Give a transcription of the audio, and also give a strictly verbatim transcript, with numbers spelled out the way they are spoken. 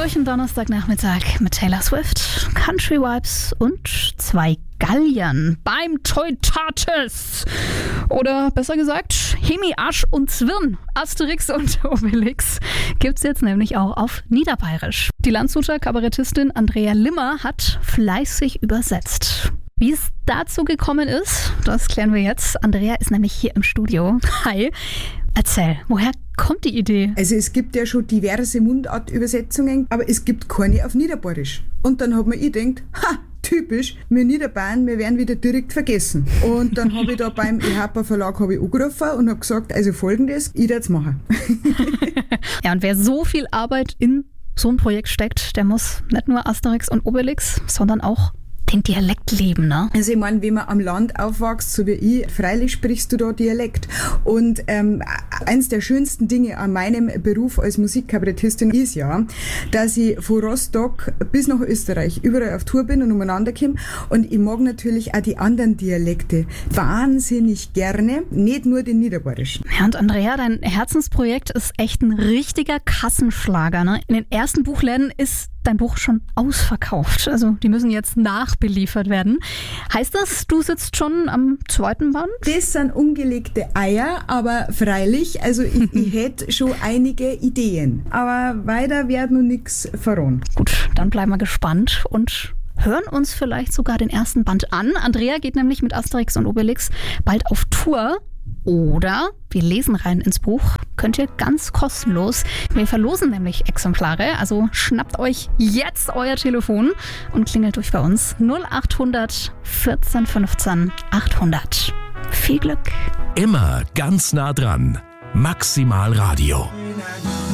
durch den Donnerstagnachmittag mit Taylor Swift, Country Vibes und zwei Galliern beim Teutates. Oder besser gesagt, Hemi, Arsch und Zwirn. Asterix und Obelix gibt's jetzt nämlich auch auf Niederbayerisch. Die Landshuter Kabarettistin Andrea Limmer hat fleißig übersetzt. Wie es dazu gekommen ist, das klären wir jetzt. Andrea ist nämlich hier im Studio. Hi. Erzähl, woher kommt die Idee? Also es gibt ja schon diverse Mundartübersetzungen, aber es gibt keine auf Niederbayerisch. Und dann hat man ich gedacht, ha, typisch, wir Niederbayern, wir werden wieder direkt vergessen. Und dann habe ich da beim E H A P A Verlag habe ich angerufen und habe gesagt, also folgendes, ich werde es machen. Ja, und wer so viel Arbeit in so ein Projekt steckt, der muss nicht nur Asterix und Obelix, sondern auch den Dialekt leben, ne? Also ich meine, wenn man am Land aufwächst, so wie ich, freilich sprichst du da Dialekt. Und ähm, eins der schönsten Dinge an meinem Beruf als Musikkabarettistin ist ja, dass ich von Rostock bis nach Österreich überall auf Tour bin und umeinander komme. Und ich mag natürlich auch die anderen Dialekte wahnsinnig gerne, nicht nur den niederbayerischen. Ja, und Andrea, dein Herzensprojekt ist echt ein richtiger Kassenschlager, ne? In den ersten Buchläden ist dein Buch schon ausverkauft. Also die müssen jetzt nachbeliefert werden. Heißt das, du sitzt schon am zweiten Band? Das sind ungelegte Eier, aber freilich, also ich, ich hätte schon einige Ideen. Aber weiter wird noch nichts verraten. Gut, dann bleiben wir gespannt und hören uns vielleicht sogar den ersten Band an. Andrea geht nämlich mit Asterix und Obelix bald auf Tour. Oder wir lesen rein ins Buch. Könnt ihr ganz kostenlos. Wir verlosen nämlich Exemplare. Also schnappt euch jetzt euer Telefon und klingelt durch bei uns. null acht hundert vierzehn fünfzehn achthundert. Viel Glück. Immer ganz nah dran. Maximal Radio.